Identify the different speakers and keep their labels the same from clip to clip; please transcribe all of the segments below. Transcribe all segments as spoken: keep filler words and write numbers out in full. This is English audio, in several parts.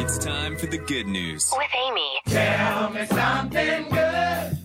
Speaker 1: It's time for the good news.
Speaker 2: With Amy.
Speaker 3: Tell me something good.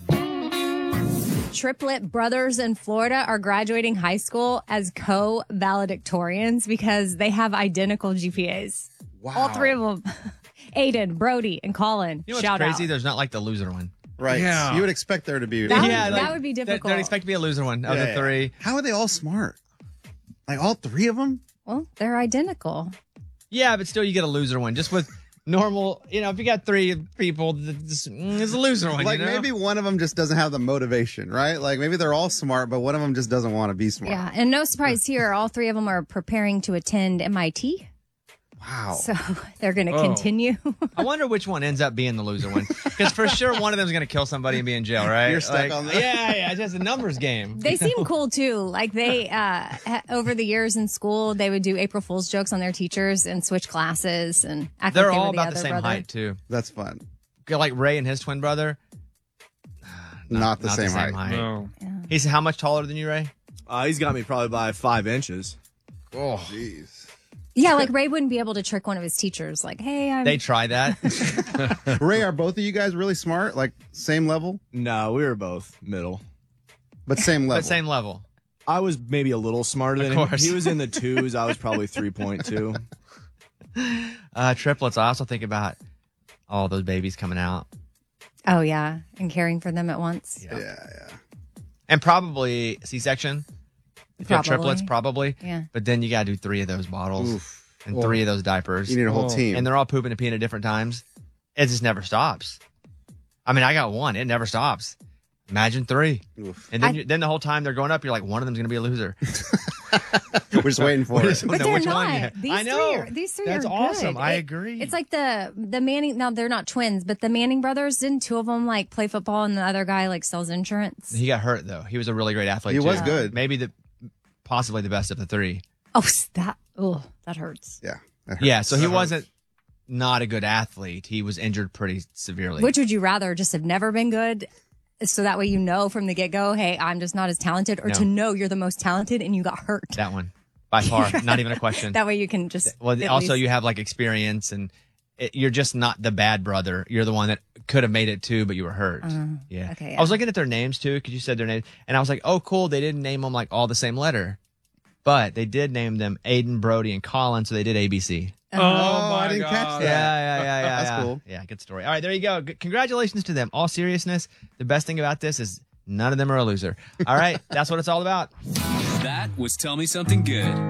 Speaker 4: Triplet brothers in Florida are graduating high school as co-valedictorians because they have identical G P As.
Speaker 5: Wow.
Speaker 4: All three of them. Aiden, Brody, and Colin.
Speaker 6: You know what's
Speaker 4: Shout
Speaker 6: crazy?
Speaker 4: out.
Speaker 6: There's not like the loser one.
Speaker 5: Right.
Speaker 7: Yeah.
Speaker 5: You would expect there to be.
Speaker 4: That,
Speaker 6: Yeah,
Speaker 4: would,
Speaker 6: like,
Speaker 4: that would be
Speaker 6: Don't-
Speaker 4: difficult.
Speaker 6: Don't expect to be a loser one of
Speaker 5: Yeah,
Speaker 6: the
Speaker 5: yeah.
Speaker 6: three.
Speaker 5: How are they all smart? Like all three of them?
Speaker 4: Well, they're identical.
Speaker 6: Yeah, but still you get a loser one. Just with normal, you know, if you got three people, it's a loser one.
Speaker 5: Like
Speaker 6: you know?
Speaker 5: maybe one of them just doesn't have the motivation, right? Like maybe they're all smart, but one of them just doesn't want to be smart.
Speaker 4: Yeah, and no surprise here, all three of them are preparing to attend M I T.
Speaker 5: Wow.
Speaker 4: So they're going to
Speaker 7: Oh.
Speaker 4: continue.
Speaker 6: I wonder which one ends up being the loser one. Because for sure one of them is going to kill somebody and be in jail, right?
Speaker 5: You're stuck
Speaker 6: Like,
Speaker 5: on that.
Speaker 6: Yeah, yeah. It's just a numbers game.
Speaker 4: They seem cool too. Like they, uh, ha- over the years in school, they would do April Fool's jokes on their teachers and switch classes and act
Speaker 6: They're
Speaker 4: like they
Speaker 6: all
Speaker 4: were the
Speaker 6: about
Speaker 4: other
Speaker 6: the same
Speaker 4: brother.
Speaker 6: height, too.
Speaker 5: That's fun.
Speaker 6: Like Ray and his twin brother.
Speaker 5: Not, the, same height.
Speaker 7: No.
Speaker 6: He's how much taller than you, Ray?
Speaker 8: Uh, he's got me probably by five inches.
Speaker 5: Oh, jeez.
Speaker 4: Yeah, like Ray wouldn't be able to trick one of his teachers. Like, hey, I'm.
Speaker 6: They try that.
Speaker 5: Ray, are both of you guys really smart? Like same level,
Speaker 8: No, we were both middle.
Speaker 5: but same level.
Speaker 6: But same level.
Speaker 8: I was maybe a little smarter than
Speaker 6: Of
Speaker 8: him.
Speaker 6: course.
Speaker 8: He was in the twos. I was probably three point two.
Speaker 6: Uh, triplets. I also think about all those babies coming out.
Speaker 4: Oh yeah, and caring for them at once.
Speaker 5: Yeah, yeah.
Speaker 6: And probably C-section. If you have
Speaker 4: Probably.
Speaker 6: triplets, probably.
Speaker 4: Yeah.
Speaker 6: But then you got to do three of those bottles
Speaker 5: Oof.
Speaker 6: and three of those diapers.
Speaker 5: You need a whole
Speaker 7: Oh.
Speaker 5: team.
Speaker 6: And they're all pooping and peeing at different times. It just never stops. I mean, I got one. It never stops. Imagine three.
Speaker 5: Oof.
Speaker 6: And then,
Speaker 4: I-
Speaker 6: you, then the whole time they're growing up, you're like, one of them's going to be a loser.
Speaker 5: We're just waiting for it.
Speaker 4: But
Speaker 6: No,
Speaker 4: they're
Speaker 6: which
Speaker 4: not.
Speaker 6: one yet?
Speaker 4: These
Speaker 6: I know.
Speaker 4: three are. These three
Speaker 6: That's
Speaker 4: are
Speaker 6: awesome.
Speaker 4: good.
Speaker 6: I
Speaker 4: It-
Speaker 6: agree.
Speaker 4: It's like the the Manning. Now they're not twins, but the Manning brothers. Didn't two of them like play football, and the other guy like sells insurance?
Speaker 6: He got hurt, though. He was a really great athlete,
Speaker 5: He
Speaker 6: too.
Speaker 5: was good.
Speaker 6: Maybe the possibly the best of the three.
Speaker 4: Oh, that. Oh, that hurts.
Speaker 5: Yeah. that hurts.
Speaker 6: Yeah, so he
Speaker 5: That hurts.
Speaker 6: wasn't not a good athlete. He was injured pretty severely.
Speaker 4: Which would you rather? Just have never been good, so that way you know from the get go, hey, I'm just not as talented, or
Speaker 6: No.
Speaker 4: to know you're the most talented and you got hurt.
Speaker 6: That one. By far. Not even a question.
Speaker 4: That way you can just.
Speaker 6: Well,
Speaker 4: at
Speaker 6: also
Speaker 4: least-
Speaker 6: you have like experience, and it, you're just not the bad brother. You're the one that could have made it too, but you were hurt. yeah.
Speaker 4: Uh, okay,
Speaker 6: I was
Speaker 4: yeah.
Speaker 6: looking at their names too, because you said their names, and I was like, oh, cool. They didn't name them like all the same letter, but they did name them Aiden, Brody, and Colin, so they did A B C.
Speaker 7: Oh,
Speaker 5: Oh,
Speaker 7: my
Speaker 5: I didn't
Speaker 7: God.
Speaker 5: catch
Speaker 6: Yeah,
Speaker 5: that.
Speaker 6: yeah, yeah, yeah.
Speaker 5: That's
Speaker 6: yeah.
Speaker 5: cool.
Speaker 6: Yeah, good story. All right, there you go. G- Congratulations to them. All seriousness, the best thing about this is none of them are a loser. All right, that's what it's all about.
Speaker 1: That was Tell Me Something Good.